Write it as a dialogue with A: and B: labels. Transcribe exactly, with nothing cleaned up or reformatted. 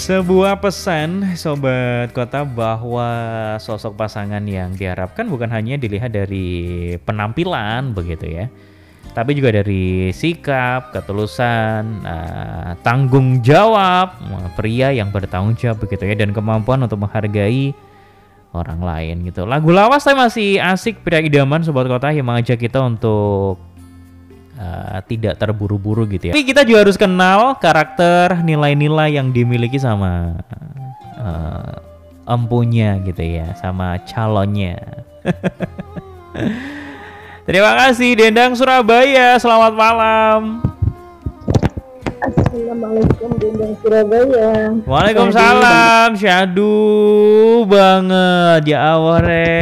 A: Sebuah pesan Sobat Kota bahwa sosok pasangan yang diharapkan bukan hanya dilihat dari penampilan begitu ya, tapi juga dari sikap, ketulusan, uh, tanggung jawab, pria yang bertanggung jawab begitu ya, dan kemampuan untuk menghargai orang lain gitu. Lagu lawas saya masih asik, pria idaman Sobat Kota, yang mengajak kita untuk Uh, tidak terburu-buru gitu ya. Tapi kita juga harus kenal karakter, nilai-nilai yang dimiliki sama uh, empunya gitu ya, sama calonnya. Terima kasih Dendang Surabaya, selamat malam.
B: Assalamualaikum Dendang Surabaya.
A: Waalaikumsalam, syadu banget ya Allah re.